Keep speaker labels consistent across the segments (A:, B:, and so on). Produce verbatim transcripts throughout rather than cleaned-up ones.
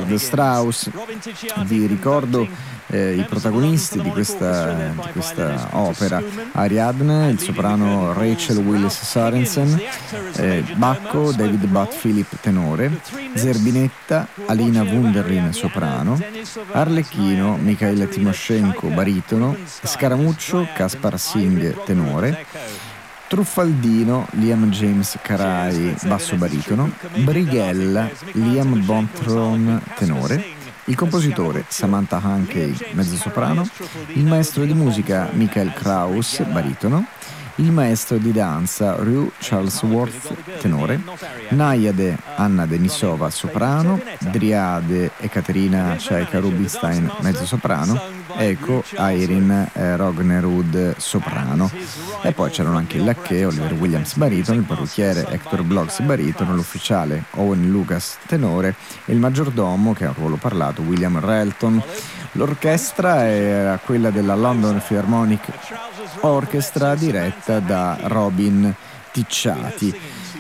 A: Richard Strauss. Vi ricordo eh, i protagonisti di questa, di questa opera: Ariadne, il soprano Rachel Willis Sorensen, eh, Bacco David Butt Philip tenore, Zerbinetta Alina Wunderlin soprano, Arlecchino Mikhail Timoshenko baritono, Scaramuccio Kaspar Singh tenore, Truffaldino Liam James Carai basso baritono, Brighella Liam Bontron tenore, il compositore Samantha Hankey mezzosoprano, il maestro di musica Michael Kraus baritono, il maestro di danza Rue Charlesworth tenore, Naiade Anna Denisova soprano, Driade Ekaterina Chaika Rubinstein mezzosoprano, Eco Irene eh, Rognerud soprano. E poi c'erano anche il lacchè Oliver Williams baritono, il parrucchiere Hector Bloggs baritono, l'ufficiale Owen Lucas tenore e il maggiordomo, che ha un ruolo parlato, William Relton. L'orchestra era quella della London Philharmonic Orchestra, diretta da Robin Ticciati.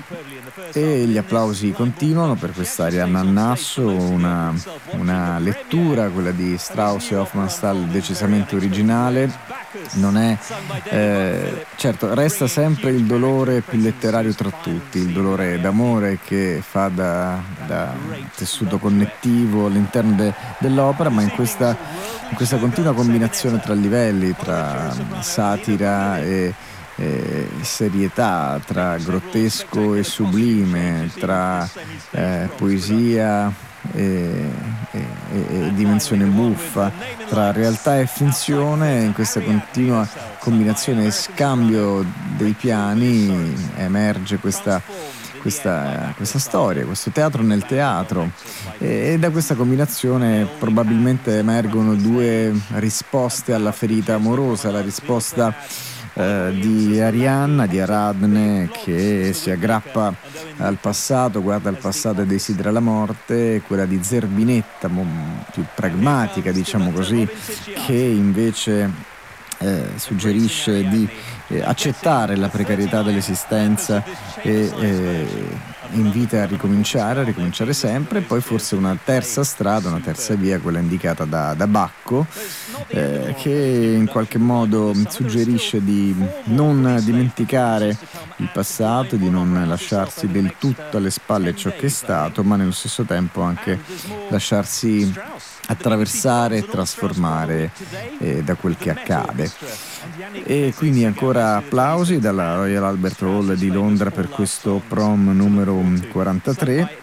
A: E gli applausi continuano per quest'aria Nannasso, una, una lettura, quella di Strauss e Hofmannsthal, decisamente originale. Non è eh, certo, resta sempre il dolore più letterario tra tutti, il dolore d'amore che fa da, da tessuto connettivo all'interno de, dell'opera, ma in questa, in questa continua combinazione tra livelli, tra satira e Eh, serietà, tra grottesco e sublime, tra eh, poesia e, e, e dimensione buffa, tra realtà e finzione. In questa continua combinazione e scambio dei piani emerge questa Questa, questa storia, questo teatro nel teatro, e, e da questa combinazione probabilmente emergono due risposte alla ferita amorosa: la risposta eh, di Arianna, di Aradne, che si aggrappa al passato, guarda al passato e desidera la morte, e quella di Zerbinetta, più pragmatica, diciamo così, che invece Eh, suggerisce di eh, accettare la precarietà dell'esistenza e eh, invita a ricominciare, a ricominciare sempre. E poi forse una terza strada, una terza via, quella indicata da, da Bacco, eh, che in qualche modo suggerisce di non dimenticare il passato, di non lasciarsi del tutto alle spalle ciò che è stato, ma nello stesso tempo anche lasciarsi attraversare e trasformare eh, da quel che accade. E quindi ancora applausi dalla Royal Albert Hall di Londra per questo prom numero quarantatré.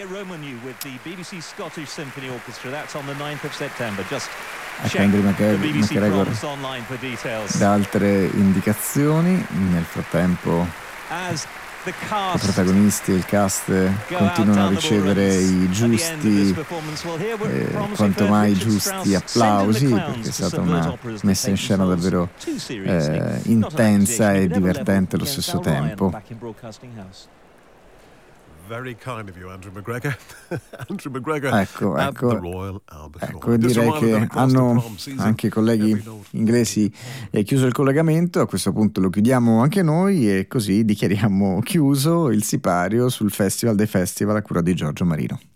A: Ecco Henry McGregor da altre indicazioni. Nel frattempo i protagonisti e il cast continuano a ricevere i giusti, eh, quanto mai giusti applausi, perché è stata una messa in scena davvero eh, intensa e divertente allo stesso tempo.
B: Very kind of you, Andrew McGregor. Andrew McGregor
A: ecco,
B: at
A: ecco,
B: the Royal Albert Hall.
A: ecco direi che hanno anche i colleghi inglesi eh, chiuso il collegamento. A questo punto lo chiudiamo anche noi e così dichiariamo chiuso il sipario sul Festival dei Festival a cura di Giorgio Marino.